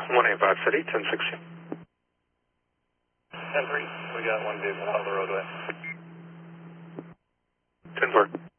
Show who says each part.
Speaker 1: 185 City, 1060.
Speaker 2: 10-3, we got one vehicle out of the roadway.
Speaker 1: 10-4.